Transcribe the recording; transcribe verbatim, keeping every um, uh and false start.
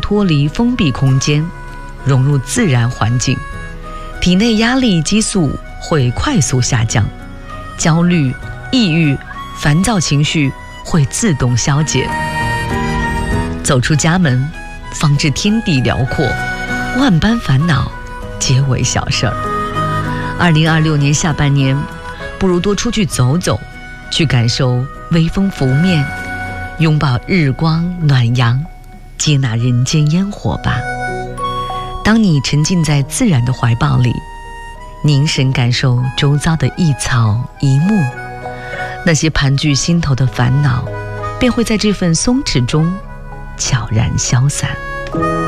脱离封闭空间，融入自然环境，体内压力激素会快速下降，焦虑、抑郁、烦躁情绪会自动消解。走出家门，方知天地辽阔，万般烦恼皆为小事儿。二零二六年下半年，不如多出去走走，去感受微风拂面，拥抱日光暖阳，接纳人间烟火吧。当你沉浸在自然的怀抱里，凝神感受周遭的一草一木，那些盘踞心头的烦恼便会在这份松弛中悄然消散。